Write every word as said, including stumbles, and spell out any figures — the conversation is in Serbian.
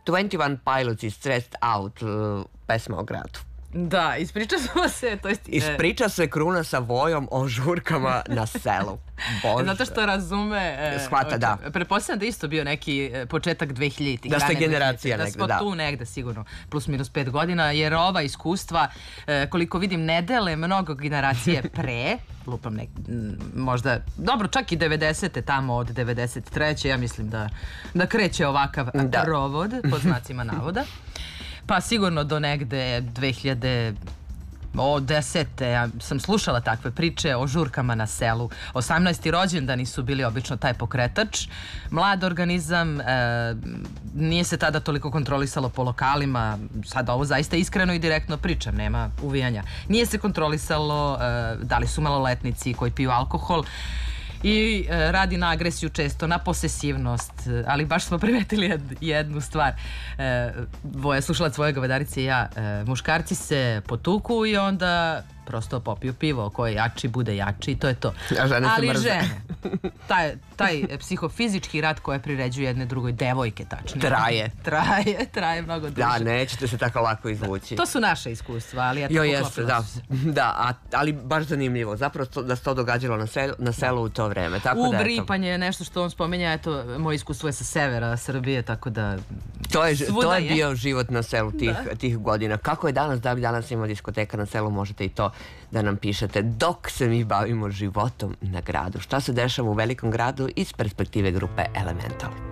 Twenty One Pilots i Stressed Out, uh, pesma o gradu. Da, ispriča smo se, to jest... Ispriča se Kruna sa Vojom o žurkama na selu. Bože. Zato što razume... Shvata, da. Pretpostavljam da isto bio neki početak dvehiljaditih. Da ste generacija negde, da. Da smo tu negde, sigurno, plus minus pet godina, jer ova iskustva, koliko vidim, ne dele mnogo generacije pre, lupam nek, možda, dobro, čak i devedesete tamo od devedeset treće ja mislim da, da kreće ovakav da. Rovod, pod znacima navoda. Pa sigurno do negde dve hiljade desete ja sam slušala takve priče o žurkama na selu. osamnaesti rođendani su bili obično taj pokretač. Mlad organizam, e, nije se tada toliko kontrolisalo po lokalima, sad ovo zaista iskreno i direktno pričam, nema uvijanja. Nije se kontrolisalo e, da li su maloletnici koji piju alkohol, i e, radi na agresiju često, na posesivnost, ali baš smo primetili jed, jednu stvar. E, Voja slušalac Voja Govedarice i ja, e, muškarci se potuku i onda prosto popiju pivo, ko je jači bude jači i to je to. A žene se ali mrze. Žene, taj, taj psihofizički rad koje priređuju jedne drugoj, devojke tačnije. Traje. Traje, traje mnogo duže. Da, nećete se tako lako izvući. Da, to su naše iskustva, ali ja tako jo, jeste, da. se. Da, a, ali baš zanimljivo. Zapravo to, da se to događalo na selu, na selu u to vreme. Tako u da, Bripanje je nešto što on spomenja, eto, moje iskustvo je sa severa Srbije, tako da to je, to je je. bio život na selu tih, tih godina. Kako je danas, da li danas ima diskoteka na selu, možete i to da nam pišete. Dok se mi bavimo životom na gradu, šta se dešava u velikom gradu iz perspektive grupe Elemental.